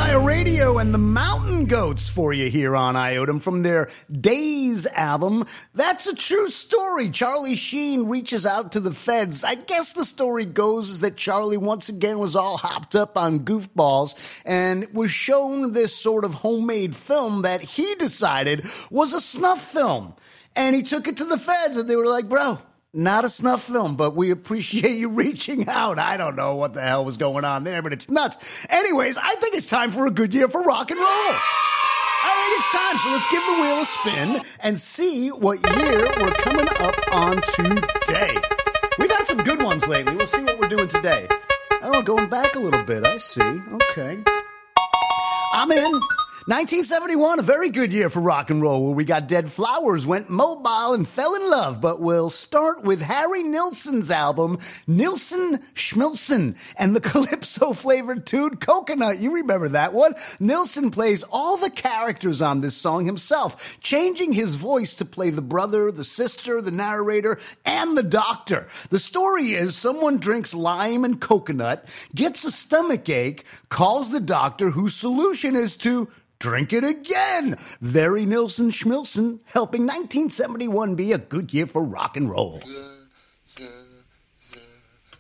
Empire Radio and the Mountain Goats for you here on Iotum from their Days album. That's a true story. Charlie Sheen reaches out to the feds. I guess the story goes is that Charlie once again was all hopped up on goofballs and was shown this sort of homemade film that he decided was a snuff film. And he took it to the feds and they were like, bro, not a snuff film, but we appreciate you reaching out. I don't know what the hell was going on there, but it's nuts. Anyways, I think it's time for a good year for rock and roll. I think it's time, so let's give the wheel a spin and see what year we're coming up on today. We've had some good ones lately. We'll see what we're doing today. Oh, going back a little bit. I see. Okay. I'm in. 1971, a very good year for rock and roll, where we got Dead Flowers, went mobile, and fell in love. But we'll start with Harry Nilsson's album, Nilsson Schmilsson, and the calypso-flavored tune Coconut. You remember that one? Nilsson plays all the characters on this song himself, changing his voice to play the brother, the sister, the narrator, and the doctor. The story is someone drinks lime and coconut, gets a stomach ache, calls the doctor, whose solution is to drink it again. Very Nilsson Schmilsson, helping 1971 be a good year for rock and roll. Yeah.